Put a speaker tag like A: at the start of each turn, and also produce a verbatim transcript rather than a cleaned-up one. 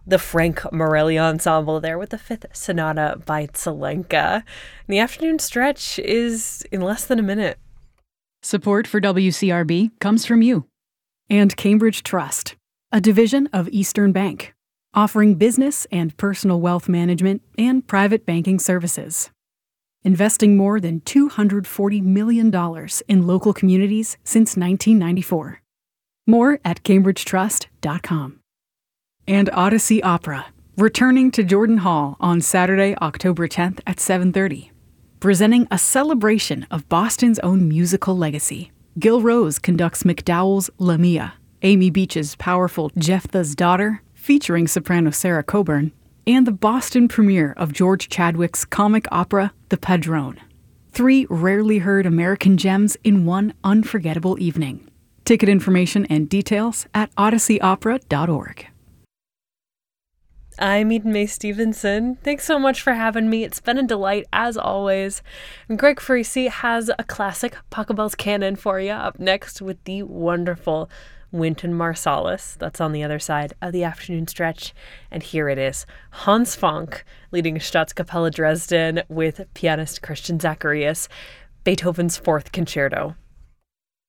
A: the Frank Morelli Ensemble there with the Fifth Sonata by Zelenka. The afternoon stretch is in less than a minute.
B: Support for W C R B comes from you. And Cambridge Trust, a division of Eastern Bank, offering business and personal wealth management and private banking services. Investing more than two hundred forty million dollars in local communities since nineteen ninety-four. More at cambridge trust dot com. And Odyssey Opera, returning to Jordan Hall on Saturday, October tenth at seven thirty. Presenting a celebration of Boston's own musical legacy. Gil Rose conducts MacDowell's Lamia, Amy Beach's powerful Jephthah's Daughter, featuring soprano Sarah Coburn, and the Boston premiere of George Chadwick's comic opera, The Padrone. Three rarely heard American gems in one unforgettable evening. Ticket information and details at odyssey opera dot org.
A: I'm Eden Mae Stevenson. Thanks so much for having me. It's been a delight, as always. And Greg Ferisi has a classic Pachelbel's Canon for you up next with the wonderful Wynton Marsalis. That's on the other side of the afternoon stretch. And here it is. Hans Fonck leading Staatskapelle Dresden with pianist Christian Zacharias, Beethoven's Fourth Concerto.